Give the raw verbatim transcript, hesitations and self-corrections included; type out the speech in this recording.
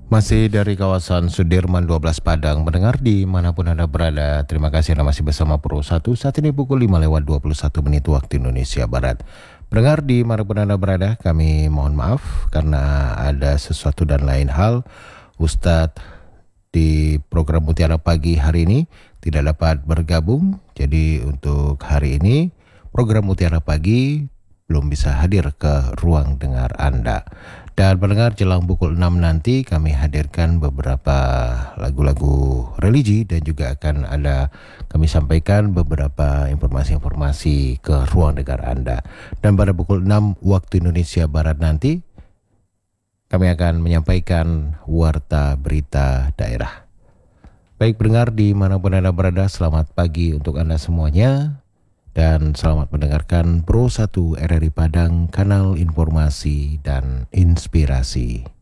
Masih dari kawasan Sudirman dua belas Padang, mendengar dimanapun Anda berada. Terima kasih Anda masih bersama Pro satu. Saat ini pukul lima lewat dua puluh satu menit waktu Indonesia Barat. Mendengar dimanapun Anda berada, kami mohon maaf karena ada sesuatu dan lain hal. Ustadz di program Mutiara Pagi hari ini tidak dapat bergabung. Jadi untuk hari ini program Mutiara Pagi belum bisa hadir ke ruang dengar Anda. Dan pendengar, jelang pukul enam nanti kami hadirkan beberapa lagu-lagu religi dan juga akan ada kami sampaikan beberapa informasi-informasi ke ruang dengar Anda. Dan pada pukul enam waktu Indonesia Barat nanti kami akan menyampaikan warta berita daerah. Baik pendengar dimanapun Anda berada, selamat pagi untuk Anda semuanya. Dan selamat mendengarkan Pro satu R R I Padang, kanal informasi dan inspirasi.